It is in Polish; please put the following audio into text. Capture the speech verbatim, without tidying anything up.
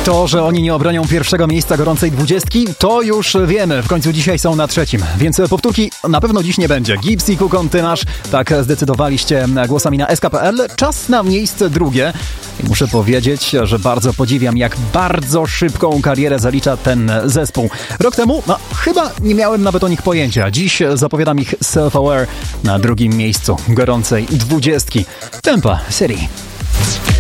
To, że oni nie obronią pierwszego miejsca gorącej dwudziestki, to już wiemy. W końcu dzisiaj są na trzecim, więc powtórki na pewno dziś nie będzie. Gibbs i Kukon, ty nasz, tak zdecydowaliście głosami na S K P L. Czas na miejsce drugie. I muszę powiedzieć, że bardzo podziwiam, jak bardzo szybką karierę zalicza ten zespół. Rok temu, no chyba nie miałem nawet o nich pojęcia. Dziś zapowiadam ich Self-Aware na drugim miejscu gorącej dwudziestki. Tampa City.